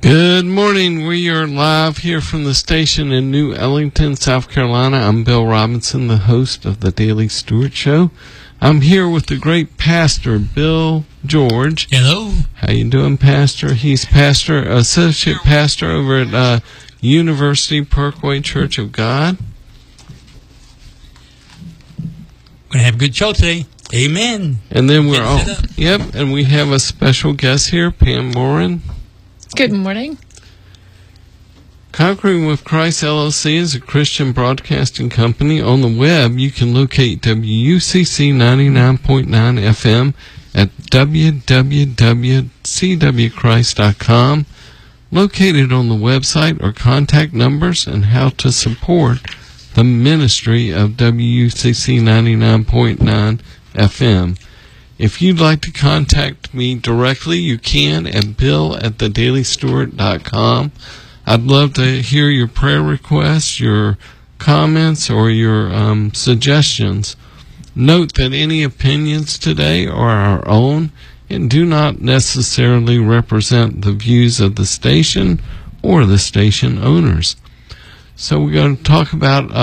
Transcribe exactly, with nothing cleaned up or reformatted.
Good morning. We are live here from the station in New Ellington, South Carolina. I'm Bill Robinson, the host of the Daily Stewart Show. I'm here with the great pastor, Bill George. Hello. How you doing, Pastor? He's pastor, associate pastor over at uh, University Parkway Church of God. We're going to have a good show today. Amen. And then we're all, yep, and we have a special guest here, Pam Morin. Good morning. Conquering with Christ L L C is a Christian broadcasting company. On the web, you can locate W U C C ninety-nine point nine F M at w w w dot c w christ dot com. Located on the website are contact numbers and how to support the ministry of W U C C ninety-nine point nine F M. If you'd like to contact me directly, you can at bill at the daily stewart dot com. I'd love to hear your prayer requests, your comments, or your um, suggestions. Note that any opinions today are our own and do not necessarily represent the views of the station or the station owners. So we're going to talk about